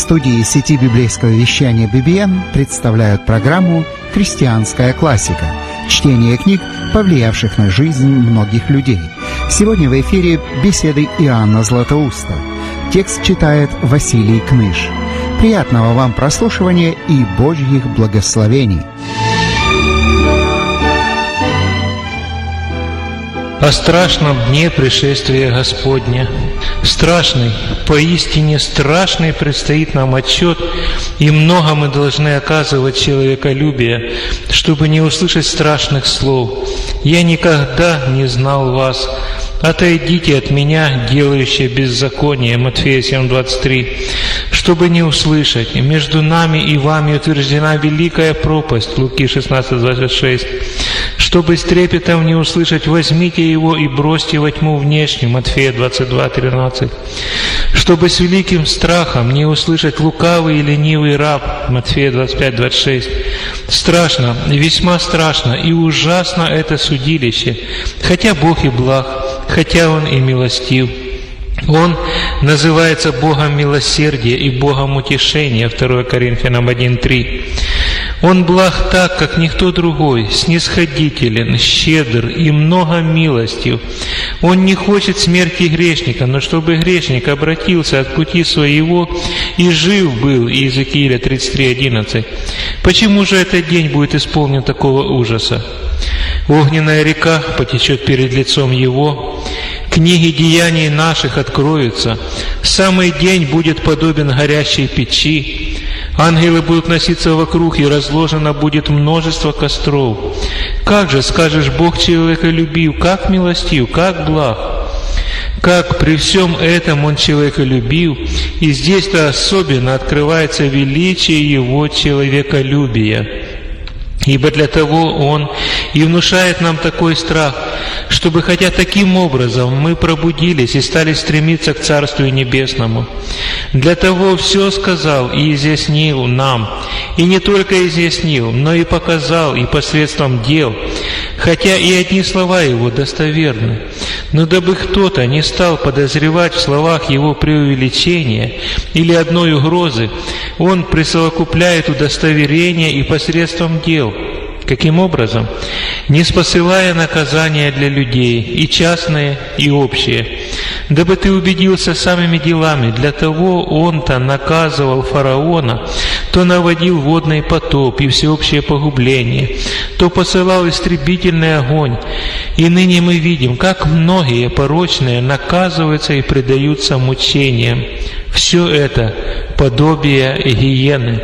студии сети библейского вещания BBM представляют программу «Христианская классика». Чтение книг, повлиявших на жизнь многих людей. Сегодня в эфире беседы Иоанна Златоуста. Текст читает Василий Кныш. Приятного вам прослушивания и Божьих благословений. О страшном дне пришествия Господня. Страшный, поистине страшный предстоит нам отчет, и много мы должны оказывать человеколюбия, чтобы не услышать страшных слов. «Я никогда не знал вас. Отойдите от меня, делающие беззаконие». Матфея 7:23. Чтобы не услышать, между нами и вами утверждена великая пропасть. Луки 16:26. Чтобы с трепетом не услышать, возьмите его и бросьте во тьму внешнюю. Матфея 22:13. Чтобы с великим страхом не услышать лукавый и ленивый раб. Матфея 25:26. Страшно, весьма страшно и ужасно это судилище, хотя Бог и благ, хотя Он и милостив. Он называется Богом милосердия и Богом утешения. 2 Коринфянам 1:3. Он благ так, как никто другой, снисходителен, щедр и много милостив. Он не хочет смерти грешника, но чтобы грешник обратился от пути своего и жив был. Иезекииля 33:11. Почему же этот день будет исполнен такого ужаса? Огненная река потечет перед лицом Его, книги деяний наших откроются, самый день будет подобен горящей печи, ангелы будут носиться вокруг, и разложено будет множество костров. Как же, скажешь, Бог человеколюбив, как милостив, как благ? Как при всем этом Он человеколюбив, и здесь-то особенно открывается величие Его человеколюбия. Ибо для того Он и внушает нам такой страх, чтобы хотя таким образом мы пробудились и стали стремиться к Царствию Небесному. Для того все сказал и изъяснил нам, и не только изъяснил, но и показал, и посредством дел, хотя и одни слова Его достоверны. Но дабы кто-то не стал подозревать в словах Его преувеличения или одной угрозы, Он присовокупляет удостоверение и посредством дел. Каким образом? Не спосылая наказания для людей, и частные, и общие. Дабы ты убедился самыми делами, для того Он-то наказывал фараона, то наводил водный потоп и всеобщее погубление, то посылал истребительный огонь. И ныне мы видим, как многие порочные наказываются и предаются мучениям. Все это подобие гиены.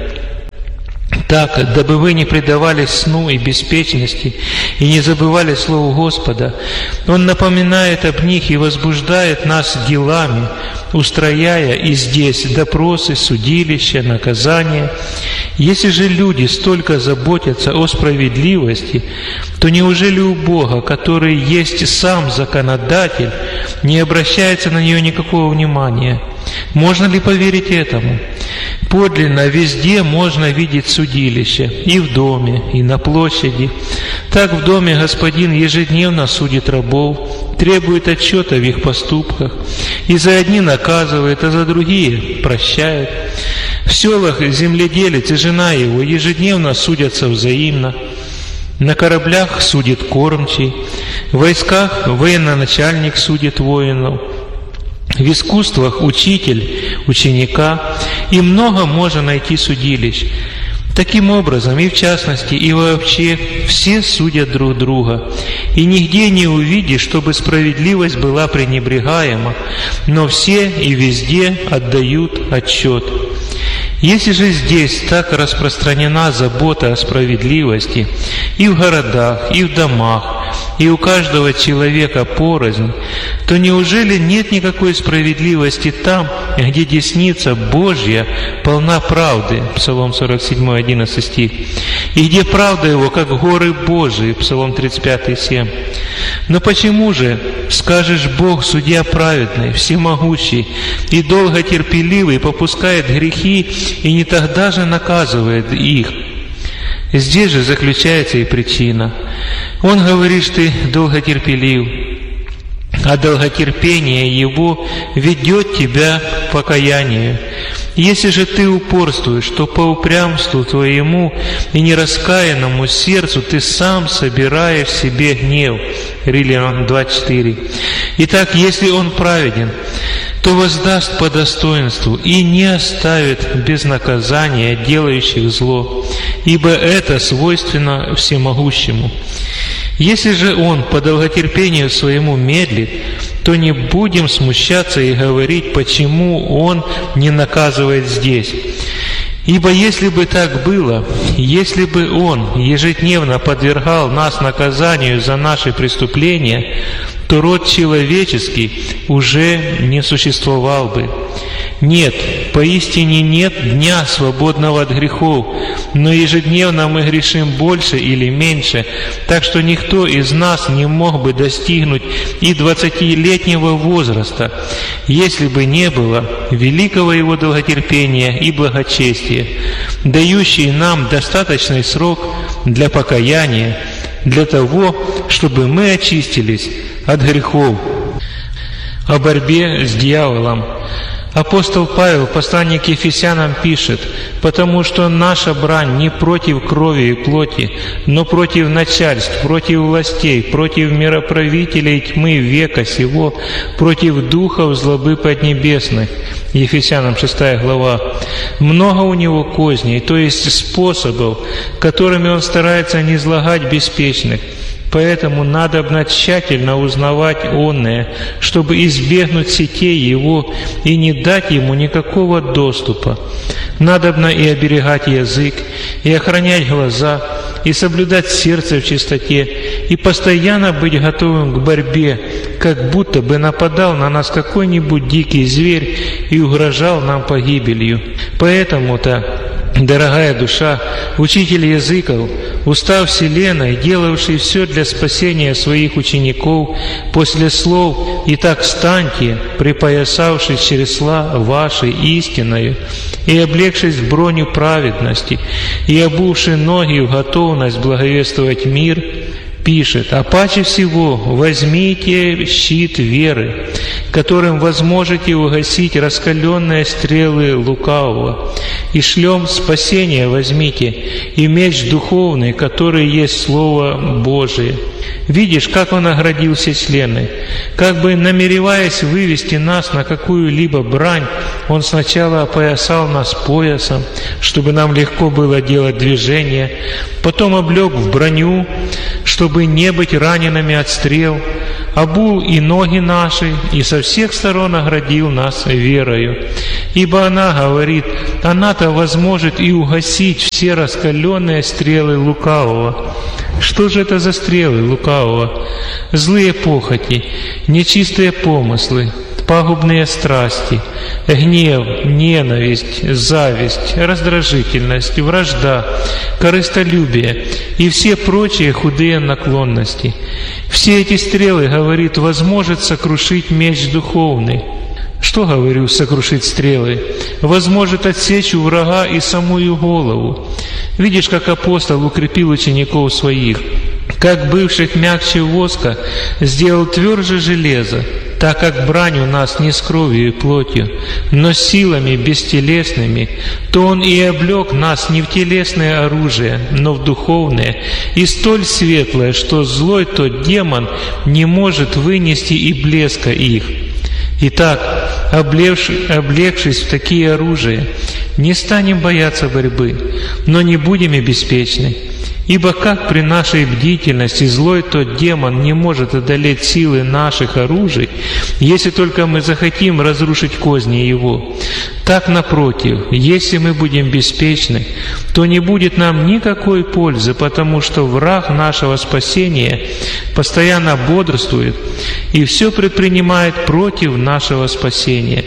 Так, дабы вы не предавались сну и беспечности, и не забывали слов Господа, Он напоминает об них и возбуждает нас делами, устрояя и здесь допросы, судилища, наказания. Если же люди столько заботятся о справедливости, то неужели у Бога, который есть сам законодатель, не обращается на нее никакого внимания? Можно ли поверить этому? Подлинно везде можно видеть судилище, и в доме, и на площади. Так в доме Господин ежедневно судит рабов, требует отчета в их поступках, и за одни наказывает, а за другие прощает. В селах земледелец и жена его ежедневно судятся взаимно. На кораблях судит кормчий, в войсках военачальник судит воинов, в искусствах учитель ученика, и много можно найти судилищ. Таким образом, и в частности, и вообще, все судят друг друга, и нигде не увидишь, чтобы справедливость была пренебрегаема, но все и везде отдают отчет. Если же здесь так распространена забота о справедливости и в городах, и в домах, и у каждого человека порознь, то неужели нет никакой справедливости там, где десница Божья полна правды? Псалом 47:11 стих. И где правда Его, как горы Божии? Псалом 35:7. Но почему же, скажешь, Бог, судья праведный, всемогущий и долготерпеливый, попускает грехи и не тогда же наказывает их? Здесь же заключается и причина. Он говорит, что ты долготерпелив. а долготерпение Его ведет тебя к покаянию. Если же ты упорствуешь, то по упрямству твоему и нераскаянному сердцу ты сам собираешь в себе гнев. Римлянам 2:4. Итак, если он праведен, то воздаст по достоинству и не оставит без наказания делающих зло, ибо это свойственно всемогущему. Если же он по долготерпению своему медлит, то не будем смущаться и говорить, почему он не наказывает здесь. Ибо если бы так было, если бы он ежедневно подвергал нас наказанию за наши преступления, то род человеческий уже не существовал бы. Нет, поистине нет дня, свободного от грехов, но ежедневно мы грешим больше или меньше, так что никто из нас не мог бы достигнуть и 20-летнего возраста, если бы не было великого Его долготерпения и благочестия, дающий нам достаточный срок для покаяния, для того, чтобы мы очистились от грехов. О борьбе с дьяволом. Апостол Павел, посланник к Ефесянам, пишет: «Потому что наша брань не против крови и плоти, но против начальств, против властей, против мироправителей тьмы века сего, против духов злобы поднебесных». Ефесянам 6 глава. Много у него козней, то есть способов, которыми он старается низлагать беспечных. Поэтому надобно тщательно узнавать онное, чтобы избегнуть сетей его и не дать ему никакого доступа. Надобно и оберегать язык, и охранять глаза, и соблюдать сердце в чистоте, и постоянно быть готовым к борьбе, как будто бы нападал на нас какой-нибудь дикий зверь и угрожал нам погибелью. Поэтому-то, дорогая душа, учитель языков, устав вселенной, делавший все для спасения своих учеников, после слов «Итак станьте, припоясавшись чресла вашей истиною, и облегшись в броню праведности, и обувши ноги в готовность благовествовать мир», пишет: «А паче всего возьмите щит веры, которым возможете угасить раскаленные стрелы лукавого, и шлем спасения возьмите, и меч духовный, который есть Слово Божие». Видишь, как он оградил все члены. Как бы намереваясь вывести нас на какую-либо брань, он сначала опоясал нас поясом, чтобы нам легко было делать движения, потом облег в броню, чтобы не быть ранеными от стрел, обул и ноги наши, и со всех сторон оградил нас верою. Ибо она говорит, она-то возможет и угасить все раскаленные стрелы лукавого. Что же это за стрелы лукавого? Злые похоти, нечистые помыслы, пагубные страсти, гнев, ненависть, зависть, раздражительность, вражда, корыстолюбие и все прочие худые наклонности. Все эти стрелы, говорит, возможет сокрушить меч духовный. Что, говорю, сокрушить стрелы? Возможет отсечь у врага и самую голову. Видишь, как апостол укрепил учеников своих, как бывших мягче воска сделал тверже железа, так как брань у нас не с кровью и плотью, но с силами бестелесными, то Он и облег нас не в телесное оружие, но в духовное, и столь светлое, что злой тот демон не может вынести и блеска их. Итак, облегшись в такие оружия, не станем бояться борьбы, но не будем и беспечны. Ибо как при нашей бдительности злой тот демон не может одолеть силы наших оружий, если только мы захотим разрушить козни его, так, напротив, если мы будем беспечны, то не будет нам никакой пользы, потому что враг нашего спасения постоянно бодрствует и все предпринимает против нашего спасения.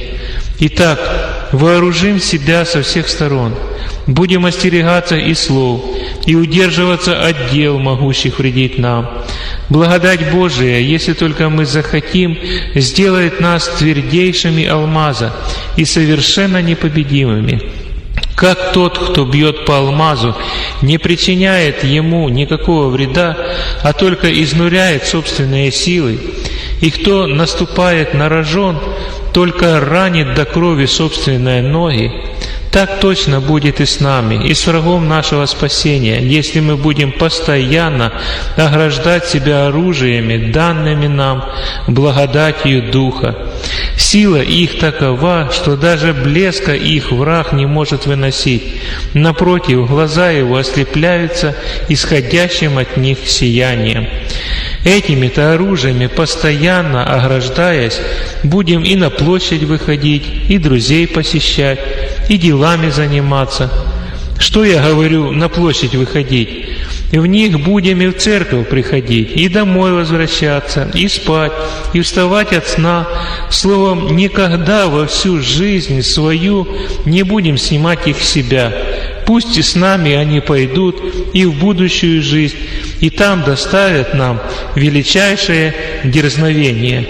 Итак, вооружим себя со всех сторон, будем остерегаться и слов, и удерживаться от дел, могущих вредить нам. Благодать Божия, если только мы захотим, сделает нас твердейшими алмаза и совершенно непобедимыми. Как тот, кто бьет по алмазу, не причиняет ему никакого вреда, а только изнуряет собственные силы, И кто наступает на рожон, только ранит до крови собственные ноги. Так точно будет и с нами, и с врагом нашего спасения, если мы будем постоянно ограждать себя оружиями, данными нам благодатью Духа. Сила их такова, что даже блеска их враг не может выносить. Напротив, глаза его ослепляются исходящим от них сиянием. Этими-то оружиями, постоянно ограждаясь, будем и на площадь выходить, и друзей посещать, и делами заниматься. Что я говорю, на площадь выходить? В них будем и в церковь приходить, и домой возвращаться, и спать, и вставать от сна. Словом, никогда во всю жизнь свою не будем снимать их с себя. Пусть и с нами они пойдут и в будущую жизнь, и там доставят нам величайшее дерзновение.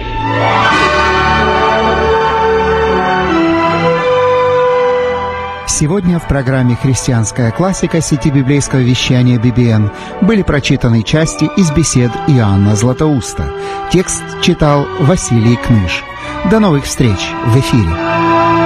Сегодня в программе «Христианская классика» сети библейского вещания BBN были прочитаны части из бесед Иоанна Златоуста. Текст читал Василий Кныш. До новых встреч в эфире.